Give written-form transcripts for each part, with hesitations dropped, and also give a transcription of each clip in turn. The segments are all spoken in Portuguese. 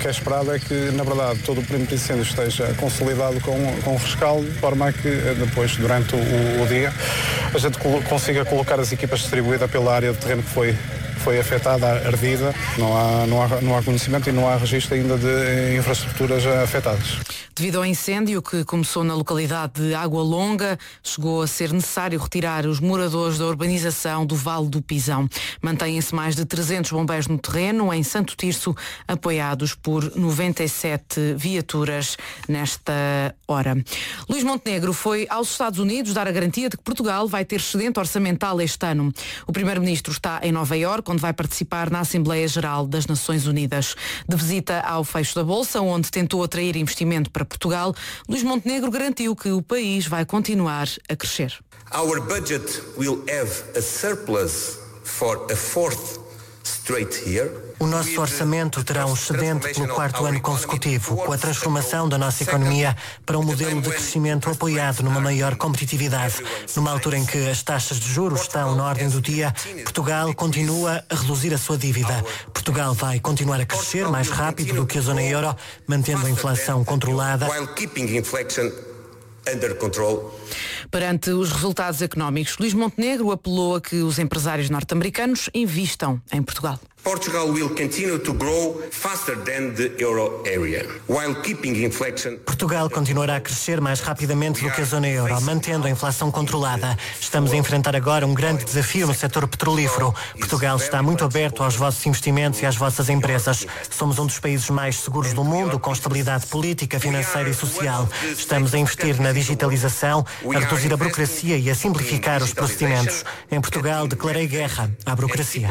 que é esperado é que, na verdade, todo o perímetro de incêndio esteja consolidado com o rescaldo, de forma a que depois, durante o dia, a gente consiga colocar as equipas distribuídas pela área de terreno que foi afetada, ardida. Não há conhecimento e não há registro ainda de infraestruturas afetadas. Devido ao incêndio que começou na localidade de Água Longa, chegou a ser necessário retirar os moradores da urbanização do Vale do Pisão. Mantêm-se mais de 300 bombeiros no terreno, em Santo Tirso, apoiados por 97 viaturas nesta hora. Luís Montenegro foi aos Estados Unidos dar a garantia de que Portugal vai ter excedente orçamental este ano. O primeiro-ministro está em Nova Iorque, onde vai participar na Assembleia Geral das Nações Unidas. De visita ao fecho da Bolsa, onde tentou atrair investimento para Portugal, Luís Montenegro garantiu que o país vai continuar a crescer. Our budget will have a surplus for a fourth straight year. O nosso orçamento terá um excedente pelo quarto ano consecutivo, com a transformação da nossa economia para um modelo de crescimento apoiado numa maior competitividade. Numa altura em que as taxas de juros estão na ordem do dia, Portugal continua a reduzir a sua dívida. Portugal vai continuar a crescer mais rápido do que a zona euro, mantendo a inflação controlada. Perante os resultados económicos, Luís Montenegro apelou a que os empresários norte-americanos invistam em Portugal. Portugal will continue to grow faster than the euro area, while keeping inflation. Portugal continuará a crescer mais rapidamente do que a zona euro, mantendo a inflação controlada. Estamos a enfrentar agora um grande desafio no setor petrolífero. Portugal está muito aberto aos vossos investimentos e às vossas empresas. Somos um dos países mais seguros do mundo, com estabilidade política, financeira e social. Estamos a investir na digitalização, a reduzir a burocracia e a simplificar os procedimentos. Em Portugal, declarei guerra à burocracia.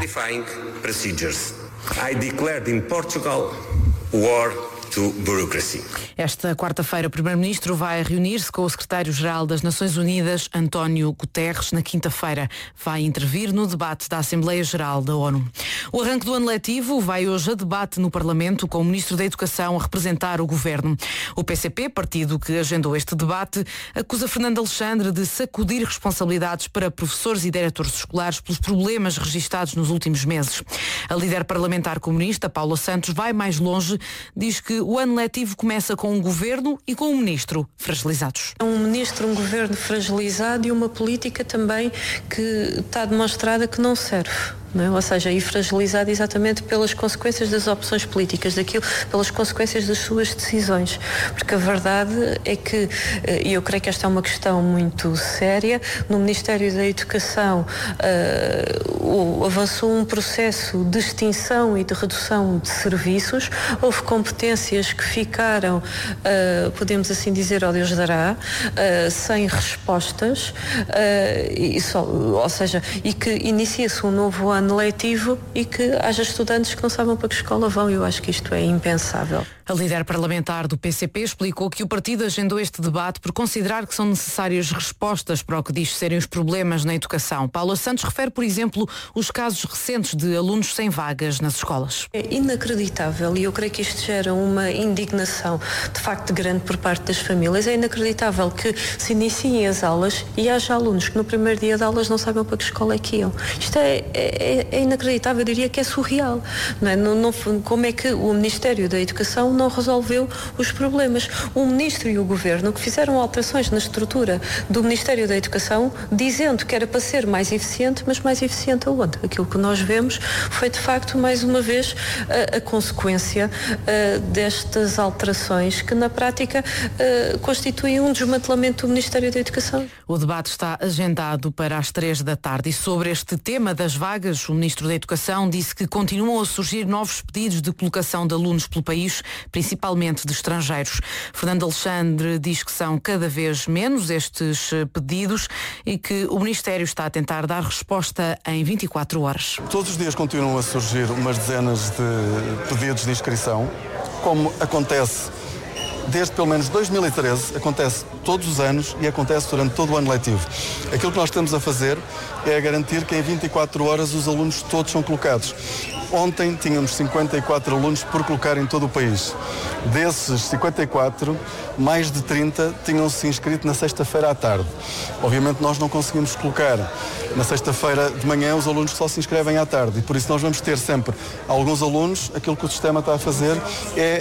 I declared in Portugal war to bureaucracy. Esta quarta-feira, o Primeiro-Ministro vai reunir-se com o Secretário-Geral das Nações Unidas, António Guterres. Na quinta-feira vai intervir no debate da Assembleia Geral da ONU. O arranque do ano letivo vai hoje a debate no Parlamento, com o Ministro da Educação a representar o Governo. O PCP, partido que agendou este debate, acusa Fernando Alexandre de sacudir responsabilidades para professores e diretores escolares pelos problemas registados nos últimos meses. A líder parlamentar comunista, Paula Santos, vai mais longe, diz que o ano letivo começa com um governo e com um ministro fragilizados. Um ministro, um governo fragilizado e uma política também que está demonstrada que não serve. Não é? Ou seja, e fragilizado exatamente pelas consequências das opções políticas, pelas consequências das suas decisões. Porque a verdade é que, e eu creio que esta é uma questão muito séria, no Ministério da Educação avançou um processo de extinção e de redução de serviços, houve competências que ficaram, podemos assim dizer, ao Deus dará, sem respostas, ou seja, e que inicia-se um novo ano letivo e que haja estudantes que não sabem para que escola vão. Eu acho que isto é impensável. A líder parlamentar do PCP explicou que o partido agendou este debate por considerar que são necessárias respostas para o que diz serem os problemas na educação. Paula Santos refere, por exemplo, os casos recentes de alunos sem vagas nas escolas. É inacreditável, e eu creio que isto gera uma indignação de facto grande por parte das famílias. É inacreditável que se iniciem as aulas e haja alunos que no primeiro dia de aulas não sabem para que escola é que iam. Isto é inacreditável, eu diria que é surreal. Não é? Como é que o Ministério da Educação não resolveu os problemas? O Ministro e o Governo que fizeram alterações na estrutura do Ministério da Educação, dizendo que era para ser mais eficiente, mas mais eficiente aonde? Aquilo que nós vemos foi de facto, mais uma vez, a consequência destas alterações que na prática constituem um desmantelamento do Ministério da Educação. O debate está agendado para as 3 da tarde e sobre este tema das vagas, o Ministro da Educação disse que continuam a surgir novos pedidos de colocação de alunos pelo país, principalmente de estrangeiros. Fernando Alexandre diz que são cada vez menos estes pedidos e que o Ministério está a tentar dar resposta em 24 horas. Todos os dias continuam a surgir umas dezenas de pedidos de inscrição, como acontece desde pelo menos 2013, acontece todos os anos e acontece durante todo o ano letivo. Aquilo que nós estamos a fazer é a garantir que em 24 horas os alunos todos são colocados. Ontem tínhamos 54 alunos por colocar em todo o país. Desses 54, mais de 30 tinham-se inscrito na sexta-feira à tarde. Obviamente nós não conseguimos colocar na sexta-feira de manhã os alunos que só se inscrevem à tarde e por isso nós vamos ter sempre alguns alunos, aquilo que o sistema está a fazer é